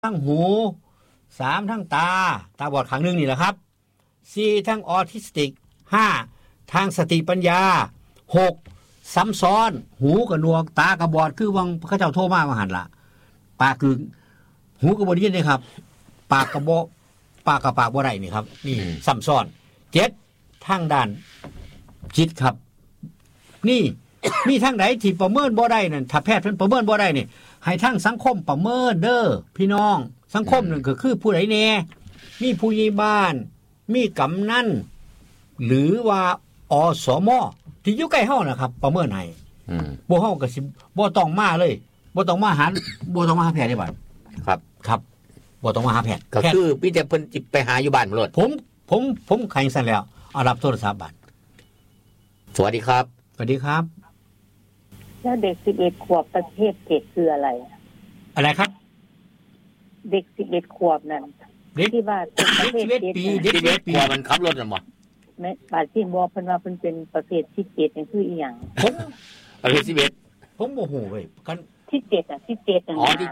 ทั้งหู3ทั้งตาบอดข้างนึงนี่แหละครับ4ทั้งออทิสติก5ทางสติปัญญา6ซ้ำซ้อนหูกับหนวกตากับบอดคือวังเขาเจ้าโทรมาหันละปากคือหูกับบอดยินนี่ครับปากกับบ่ปากกับปากบ่ได้นี่ครับนี่ซ้ำซ้อน7ทางด้านจิตครับนี่มีทางไหนที่ประเมินบ่ได้นั่นถ้าแพทย์เพิ่นประเมินบ่ได้นี่ให้ทางสังคมประเมินเด้อพี่น้องสังคมนั่นก็คือผู้ใดแน่มีผู้ใหญ่บ้านมีกำนันหรือว่าอสมที่อยู่ใกล้เฮานะครับประเมินให้บ่เฮาก็สิบ่ต้องมาเลยบ่ต้องมาหาแพทย์ได้บัดครับบ่ต้องมาหาแพทย์ก็คือมีแต่เพิ่นสิไปหาอยู่บ้านโลดผมใครสั่นแล้วเอารับโทรศัพท์บัดสวัสดีครับสวัสดีครับแล้วเด็ก11ขวบประเภท7คืออะไรครับเด็ก11ขวบนั่นที่ว่าเป็นประเภท7 ปีเด็ก11ปีมันขับรถน่ะบ่แม่บาดที่บอกเพิ่นว่าเพิ่นเป็นประเภทที่7นี่คืออีหยังประเภท11 ผมบ่ฮู้เว้ยกันที่7อ่ะที่7นั่นอ๋อที่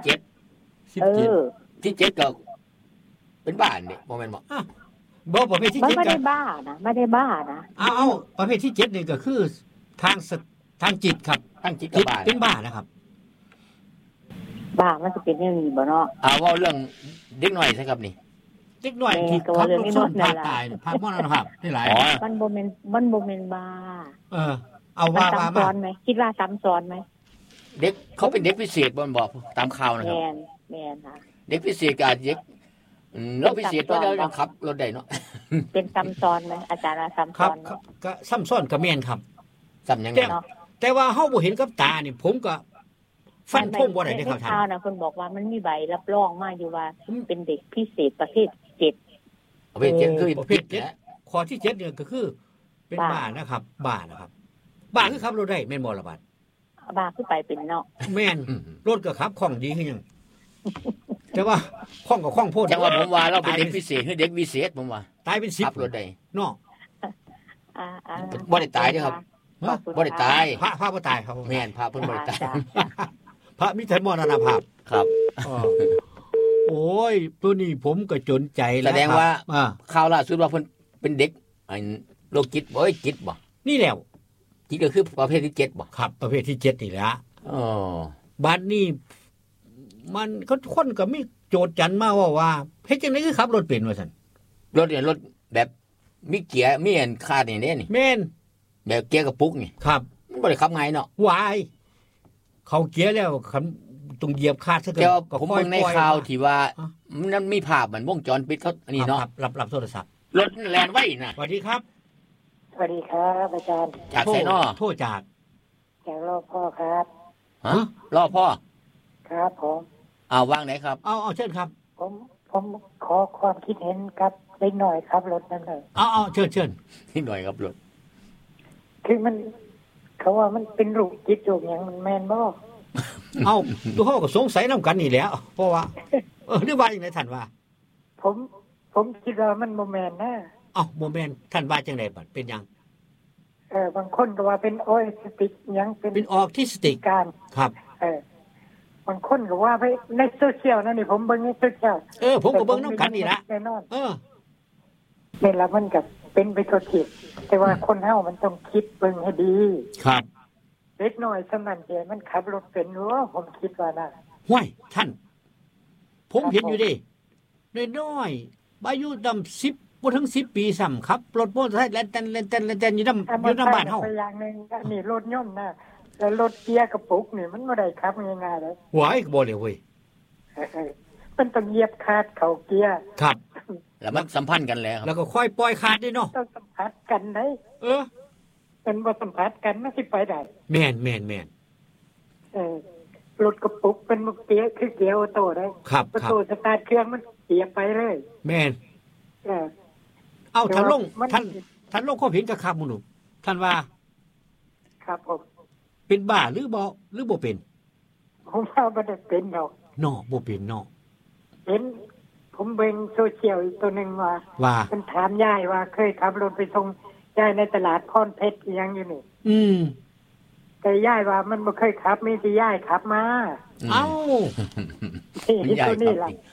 7ที่7ก็เป็นบ้านนี่บ่แม่นบ่บ่ประเภทที่7 ไม่ได้บ้านะเอาประเภทที่7นี่ก็คือทางจิตครับทางจิตกับบ้าเป็นบ้านะครับบ้ามันจะเป็นอย่างนี้บ่เนาะเว้าเรื่องเด็กน้อยใช่ครับนี่เด็กน้อยที่ขับรถชนพาตายพามรณภาพได้หลายมันบ่แม่นบ้าเอาว่าซ้ำซ้อนมั้ยคิดว่าซ้ำซ้อนมั้ยเด็กเขาเป็นเด็กพิเศษบ่บอกตามข่าวนะครับแม่นค่ะเด็กพิเศษกับเด็กเราพิเศษว่าเราขับรถได้เนาะเป็นซ้ำซ้อนมั้ยอาจารย์ว่าซ้ำซ้อนก็ซ้ำซ้อนก็แม่นครับซ้ำยังไงแต่ว่าเฮาบ่เห็นกับตานี่ผมก็ฟันธงบ่ได้เด้ครับท่านนะเพิ่นบอกว่ามันมีใบรับรองมาอยู่ว่าเป็นเด็กพิเศษประเภท7 ประเภท7คือประเภท7ข้อที่7เนี่ยก็คือเป็นบ้านะครับบ้าคือขับรถได้แม่นบ่ล่ะบัดบ้าคือไปเป็นเนาะแม่นรถก็ขับคล่องดีคือหยังแต่ว่าคล่องก็คล่องโพดจังว่าผมว่าเราเป็นเด็กพิเศษคือเด็กวิเศษผมว่าตายเป็น10 ขับรถได้เนาะบ่ได้ตายเด้อครับบ่ได้ตายพระบ่ตายครับแม่นพระเพิ่นบ่ได้ตายพระมีแต่มรณภาพครับโอ้ยตัวนี้ผมก็จนใจแล้วแสดงว่าข่าวล่าสุดว่าเพิ่นเป็นเด็กโรคจิตบ่จิตบ่นี่แล้วจิตก็คือประเภทที่7บ่ครับประเภทที่7นี่แหละบัดนี้มันคนก็มีโจทย์จันมาว่าเฮ็ดจังได๋คือขับรถเป็นว่าซั่นรถเนี่ยรถแบบมีเกียร์มีอันคาดนี่เด้นี่แม่นแบบเกียร์กระปุกนี่ครับมันบ่ได้ขับง่ายเนาะวายเขาเกียร์แล้วต้องเหยียบคาดซะก่อนก็ผมเบิ่งในข่าวที่ว่ามันมีภาพมันวงจรปิดเขาอันนี้เนาะรับโทรศัพท์รถแล่นไว้น่ะสวัสดีครับสวัสดีครับอาจารย์จากไสเนาะโทรจากรอพ่อครับรอพ่อครับผมว่างไหนครับเอาเชิญครับผมขอความคิดเห็นครับเล็กน้อยครับรถนั่นเลยเอาเชิญนิดหน่อยครับรถคือมันเขาว่ามันเป็นลูกจิตลูกหยังมันแม่นบ่ตัวเฮาก็สงสัยนำกันนี่แหละเพราะว่าหรือว่าจังได๋ท่านว่าผมคิดว่ามันบ่แม่นนะบ่แม่นท่านว่าจังได๋บัดเป็นหยังบางคนก็ว่าเป็นออทิสติกหยังเป็นออทิสติกครับบางคนก็ว่าไปในโซเชียลนั่นนี่ผมเบิ่งในโซเชียลผมก็เบิ่งนำกันนี่ล่ะนี่ล่ะมันก็เป็นไปทั่วทิศแต่ว่าคนเฮามันต้องคิดเบิ่งให้ดีครับเล็กน้อยสำนั้นเด้มันขับรถเป็นหรือผมคิดว่าน่ะห้วยท่านผมเห็นอยู่ดิน้อยๆอายุต่ำ10บ่ถึง10ปีซ้ำครับรถมอเตอร์ไซค์แล่นอยู่นำบ้านเฮาอย่างนึงนี่รถยนต์น่ะแล้วรถเกียร์กระปุกนี่มันบ่ได้ขับง่ายๆเลยว้ายบ่เลยเว้ยมันต้องเหยียบคาดเข้าเกียร์ครับแล้วมันสัมพันธ์กันแล้วแล้วก็ค่อยปล่อยคาดด้วยเนาะต้องสัมผัสกันได้เป็นบ่สัมผัสกันมันสิไปได้แม่นรถกระปุกเป็นเกียร์คือเกียร์ออโต้ได้ประตูสตาร์ทเครื่องมันเสียไปเลยแม่นท่านลงท่านลงความเห็นกับครับหมู่ท่านว่าครับผมเป็นบ้าหรือบ่เป็นผมว่าบ่ได้เป็นดอกเนาะบ่เป็นเนาะเห็นผมเบิ่งโซเชียลอีกตัวนึงว่าเพิ่นถามยายว่าเคยขับรถไปส่งยายในตลาดพรเพชรอีหยังอยู่นี่แต่ยายว่ามันบ่เคยขับมีแต่ยายขับมาเอ้าตัวนี้ล่ะ